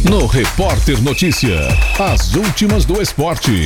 No Repórter Notícia, as últimas do esporte.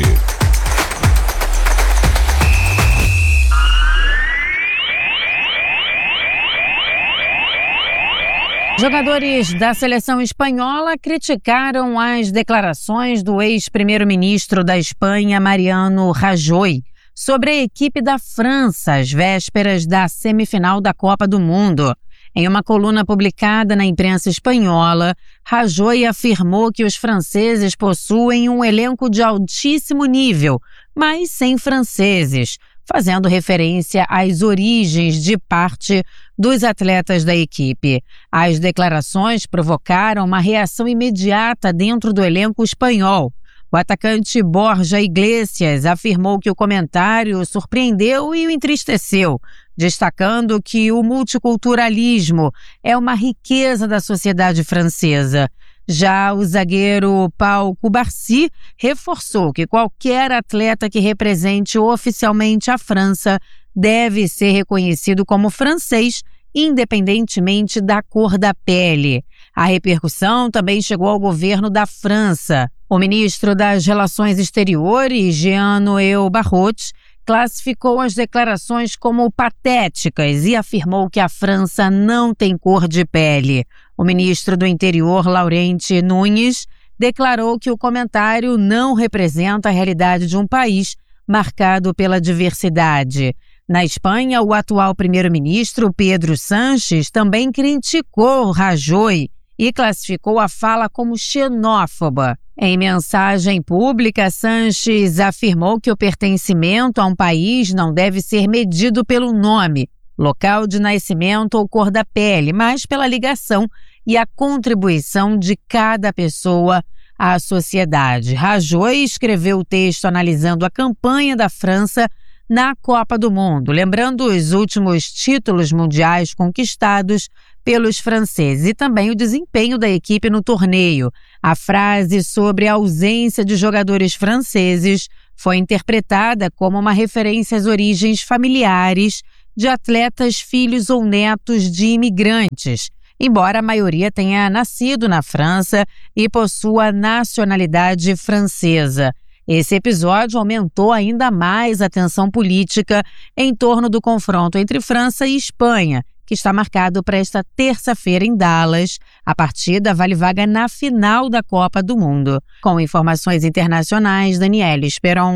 Jogadores da seleção espanhola criticaram as declarações do ex-primeiro-ministro da Espanha, Mariano Rajoy, sobre a equipe da França às vésperas da semifinal da Copa do Mundo. Em uma coluna publicada na imprensa espanhola, Rajoy afirmou que os franceses possuem um elenco de altíssimo nível, mas sem franceses, fazendo referência às origens de parte dos atletas da equipe. As declarações provocaram uma reação imediata dentro do elenco espanhol. O atacante Borja Iglesias afirmou que o comentário o surpreendeu e o entristeceu, destacando que o multiculturalismo é uma riqueza da sociedade francesa. Já o zagueiro Pau Cubarsí reforçou que qualquer atleta que represente oficialmente a França deve ser reconhecido como francês, independentemente da cor da pele. A repercussão também chegou ao governo da França. O ministro das Relações Exteriores, Jean-Noël Barrot, classificou as declarações como patéticas e afirmou que a França não tem cor de pele. O ministro do Interior, Laurent Nunes, declarou que o comentário não representa a realidade de um país marcado pela diversidade. Na Espanha, o atual primeiro-ministro, Pedro Sánchez, também criticou Rajoy e classificou a fala como xenófoba. Em mensagem pública, Sánchez afirmou que o pertencimento a um país não deve ser medido pelo nome, local de nascimento ou cor da pele, mas pela ligação e a contribuição de cada pessoa à sociedade. Rajoy escreveu o texto analisando a campanha da França na Copa do Mundo, lembrando os últimos títulos mundiais conquistados pelos franceses e também o desempenho da equipe no torneio. A frase sobre a ausência de jogadores franceses foi interpretada como uma referência às origens familiares de atletas filhos ou netos de imigrantes, embora a maioria tenha nascido na França e possua nacionalidade francesa. Esse episódio aumentou ainda mais a tensão política em torno do confronto entre França e Espanha, que está marcado para esta terça-feira em Dallas. A partida vale vaga na final da Copa do Mundo. Com informações internacionais, Daniela Esperon.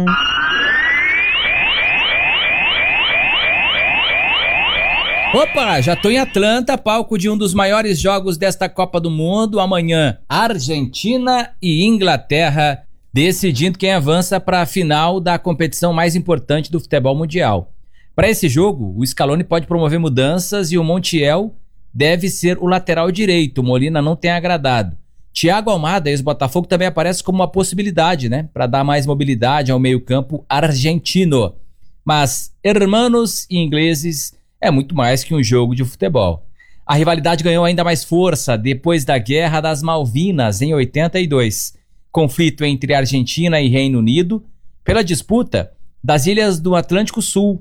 Opa, já tô em Atlanta, palco de um dos maiores jogos desta Copa do Mundo. Amanhã, Argentina e Inglaterra, decidindo quem avança para a final da competição mais importante do futebol mundial. Para esse jogo, o Scaloni pode promover mudanças e o Montiel deve ser o lateral direito. O Molina não tem agradado. Thiago Almada, ex-Botafogo, também aparece como uma possibilidade, né, para dar mais mobilidade ao meio-campo argentino. Mas hermanos e ingleses é muito mais que um jogo de futebol. A rivalidade ganhou ainda mais força depois da Guerra das Malvinas, em 82. Conflito entre Argentina e Reino Unido pela disputa das ilhas do Atlântico Sul.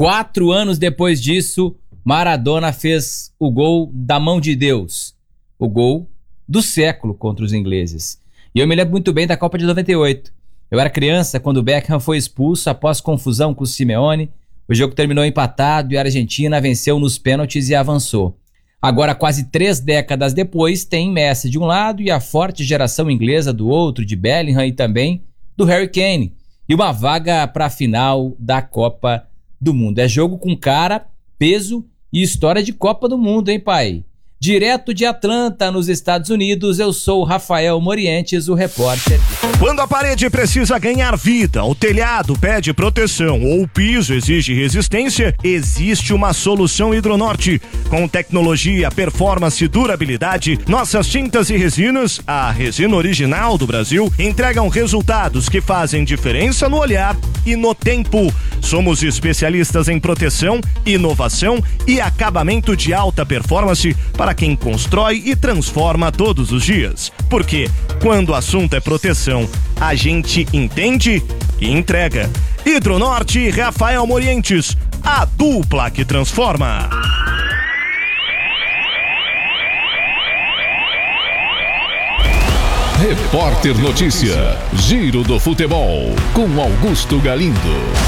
4 anos depois disso, Maradona fez o gol da mão de Deus, o gol do século contra os ingleses. E eu me lembro muito bem da Copa de 98. Eu era criança quando o Beckham foi expulso após confusão com o Simeone. O jogo terminou empatado e a Argentina venceu nos pênaltis e avançou. Agora, quase 3 décadas depois, tem Messi de um lado e a forte geração inglesa do outro, de Bellingham e também do Harry Kane. E uma vaga para a final da Copa do Mundo. É jogo com cara, peso e história de Copa do Mundo, hein, pai? Direto de Atlanta, nos Estados Unidos, eu sou o Rafael Morientes, o repórter. Quando a parede precisa ganhar vida, o telhado pede proteção ou o piso exige resistência, existe uma solução Hidronorte. Com tecnologia, performance e durabilidade, nossas tintas e resinas, a resina original do Brasil, entregam resultados que fazem diferença no olhar e no tempo. Somos especialistas em proteção, inovação e acabamento de alta performance para quem constrói e transforma todos os dias. Porque quando o assunto é proteção, a gente entende e entrega. Hidronorte e Rafael Morientes, a dupla que transforma. Repórter Notícia, Giro do Futebol, com Augusto Galindo.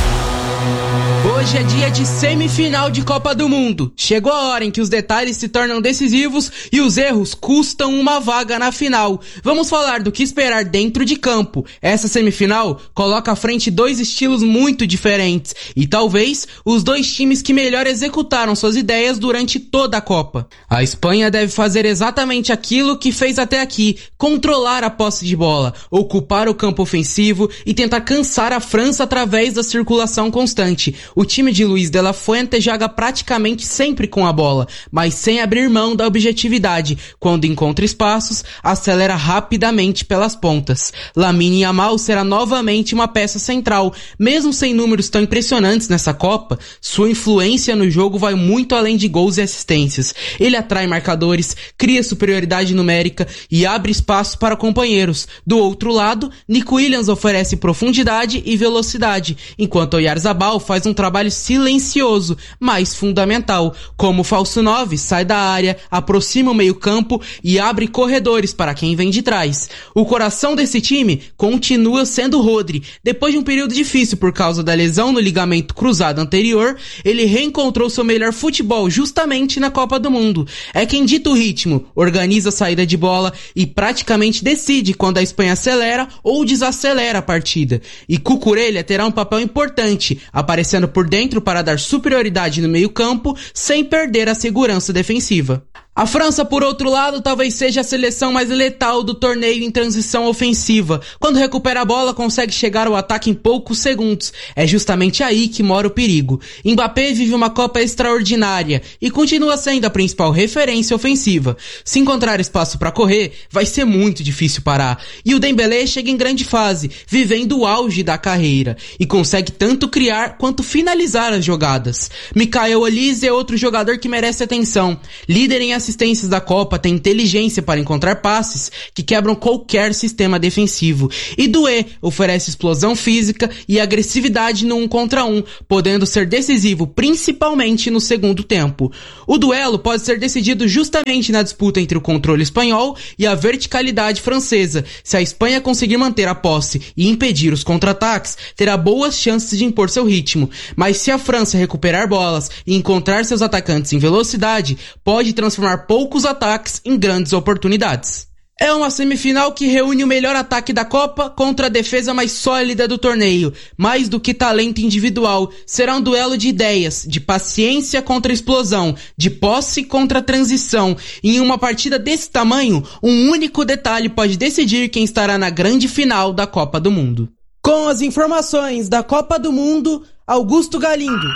Hoje é dia de semifinal de Copa do Mundo. Chegou a hora em que os detalhes se tornam decisivos e os erros custam uma vaga na final. Vamos falar do que esperar dentro de campo. Essa semifinal coloca à frente dois estilos muito diferentes e talvez os dois times que melhor executaram suas ideias durante toda a Copa. A Espanha deve fazer exatamente aquilo que fez até aqui, controlar a posse de bola, ocupar o campo ofensivo e tentar cansar a França através da circulação constante. O time de Luis de la Fuente joga praticamente sempre com a bola, mas sem abrir mão da objetividade. Quando encontra espaços, acelera rapidamente pelas pontas. Lamine Yamal será novamente uma peça central. Mesmo sem números tão impressionantes nessa Copa, sua influência no jogo vai muito além de gols e assistências. Ele atrai marcadores, cria superioridade numérica e abre espaço para companheiros. Do outro lado, Nico Williams oferece profundidade e velocidade, enquanto Oyarzabal faz um trabalho silencioso, mas fundamental. Como falso 9, sai da área, aproxima o meio-campo e abre corredores para quem vem de trás. O coração desse time continua sendo Rodri. Depois de um período difícil por causa da lesão no ligamento cruzado anterior, ele reencontrou seu melhor futebol justamente na Copa do Mundo. É quem dita o ritmo, organiza a saída de bola e praticamente decide quando a Espanha acelera ou desacelera a partida. E Cucurella terá um papel importante, aparecendo por dentro para dar superioridade no meio-campo sem perder a segurança defensiva. A França, por outro lado, talvez seja a seleção mais letal do torneio em transição ofensiva. Quando recupera a bola, consegue chegar ao ataque em poucos segundos. É justamente aí que mora o perigo. Mbappé vive uma Copa extraordinária e continua sendo a principal referência ofensiva. Se encontrar espaço para correr, vai ser muito difícil parar. E o Dembélé chega em grande fase, vivendo o auge da carreira, e consegue tanto criar quanto finalizar as jogadas. Michael Olise é outro jogador que merece atenção. Líder em assistências da Copa, tem inteligência para encontrar passes que quebram qualquer sistema defensivo. E Doué oferece explosão física e agressividade no 1 contra 1, podendo ser decisivo principalmente no segundo tempo. O duelo pode ser decidido justamente na disputa entre o controle espanhol e a verticalidade francesa. Se a Espanha conseguir manter a posse e impedir os contra-ataques, terá boas chances de impor seu ritmo. Mas se a França recuperar bolas e encontrar seus atacantes em velocidade, pode transformar poucos ataques em grandes oportunidades. É uma semifinal que reúne o melhor ataque da Copa contra a defesa mais sólida do torneio. Mais do que talento individual, será um duelo de ideias, de paciência contra explosão, de posse contra transição. E em uma partida desse tamanho, um único detalhe pode decidir quem estará na grande final da Copa do Mundo. Com as informações da Copa do Mundo, Augusto Galindo.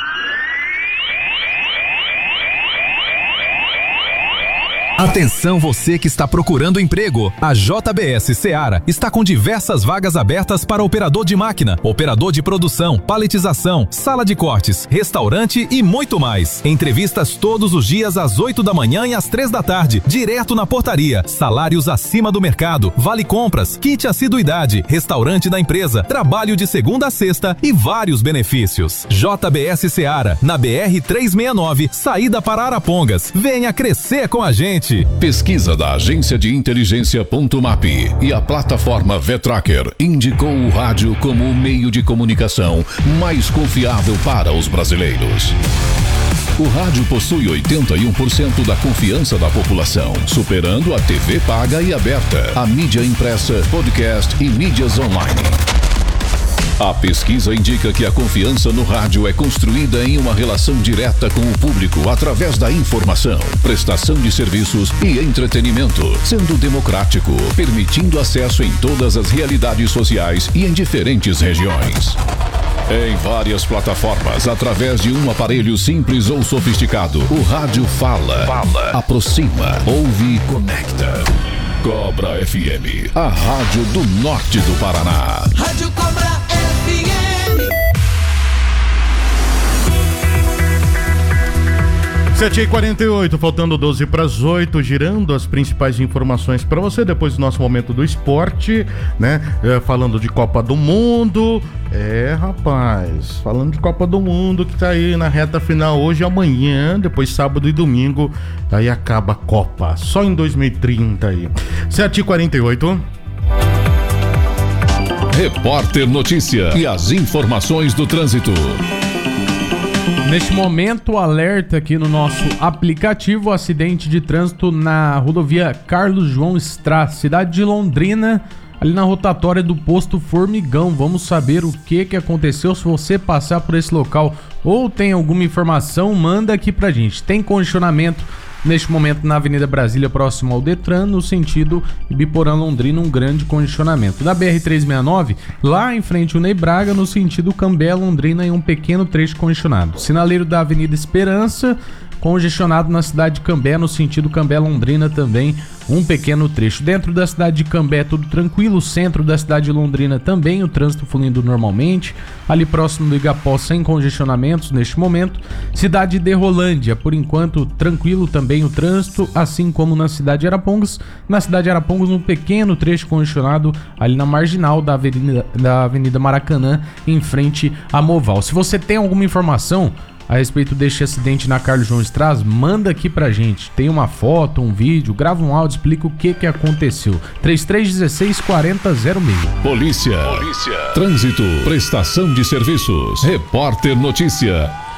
Atenção você que está procurando emprego. A JBS Seara está com diversas vagas abertas para operador de máquina, operador de produção, paletização, sala de cortes, restaurante e muito mais. Entrevistas todos os dias às 8 da manhã e às 3 da tarde, direto na portaria. Salários acima do mercado, vale compras, kit assiduidade, restaurante da empresa, trabalho de segunda a sexta e vários benefícios. JBS Seara, na BR 369, saída para Arapongas. Venha crescer com a gente. Pesquisa da agência de inteligência Ponto.map e a plataforma Vetracker indicou o rádio como o meio de comunicação mais confiável para os brasileiros. O rádio possui 81% da confiança da população, superando a TV paga e aberta, a mídia impressa, podcast e mídias online. A pesquisa indica que a confiança no rádio é construída em uma relação direta com o público através da informação, prestação de serviços e entretenimento, sendo democrático, permitindo acesso em todas as realidades sociais e em diferentes regiões. Em várias plataformas, através de um aparelho simples ou sofisticado, o rádio fala, aproxima, ouve e conecta. Cobra FM, a rádio do norte do Paraná. Rádio Cobra FM. 7h48, faltando 12 para as 8, girando as principais informações para você depois do nosso momento do esporte, né? Falando de Copa do Mundo. Rapaz, falando de Copa do Mundo que tá aí na reta final hoje e amanhã, depois sábado e domingo, aí acaba a Copa, só em 2030 aí. 7h48. Repórter Notícia e as informações do trânsito. Neste momento, alerta aqui no nosso aplicativo, acidente de trânsito na rodovia Carlos João Strass, cidade de Londrina, ali na rotatória do posto Formigão. Vamos saber o que aconteceu. Se você passar por esse local ou tem alguma informação, manda aqui pra gente. Tem congestionamento neste momento na Avenida Brasília, próximo ao Detran, no sentido Ibiporã-Londrina, um grande congestionamento. Da BR-369, lá em frente ao Ney Braga, no sentido Cambé-Londrina, em um pequeno trecho congestionado. Sinaleiro da Avenida Esperança, congestionado na cidade de Cambé, no sentido Cambé-Londrina também, um pequeno trecho. Dentro da cidade de Cambé, tudo tranquilo. Centro da cidade de Londrina também, o trânsito fluindo normalmente. Ali próximo do Igapó, sem congestionamentos neste momento. Cidade de Rolândia, por enquanto, tranquilo também o trânsito, assim como na cidade de Arapongas. Na cidade de Arapongas, um pequeno trecho congestionado ali na marginal da Avenida Maracanã, em frente a Moval. Se você tem alguma informação a respeito deste acidente na Carlos João Strass, manda aqui pra gente. Tem uma foto, um vídeo, grava um áudio, explica o que aconteceu. 3316-4006. Polícia. Trânsito. Prestação de serviços. Repórter Notícia.